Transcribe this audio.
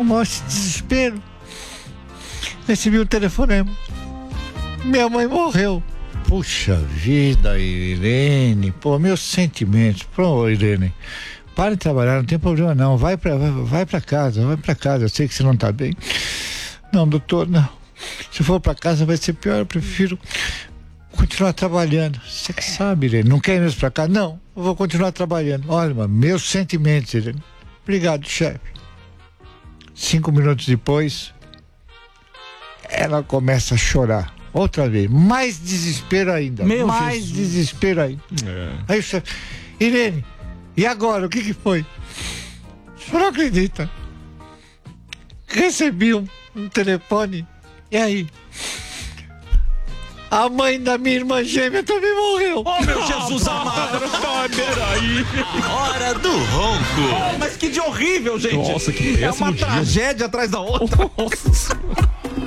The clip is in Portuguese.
maior desespero. Recebi o telefonema. Minha mãe morreu. Puxa vida, Irene. Pô, meus sentimentos. Pô, Irene, para de trabalhar, não tem problema não. Vai pra casa. Eu sei que você não tá bem. Não, doutor, não. Se for pra casa vai ser pior. Eu prefiro continuar trabalhando. Você que sabe, Irene. Não quer ir mesmo pra cá? Não, eu vou continuar trabalhando. Olha, mano, meus sentimentos, Irene. Obrigado, chefe. 5 minutos depois, ela começa a chorar. Outra vez. Mais desespero ainda. Mais desespero ainda. Aí o chefe, Irene, e agora? O que foi? Você não acredita? Recebi um telefone. E aí? A mãe da minha irmã gêmea também morreu. Oh, meu Jesus amado. Peraí. Hora do ronco. Oh, mas que dia horrível, gente. Nossa, que péssimo É uma dia. tragédia atrás da outra. Nossa.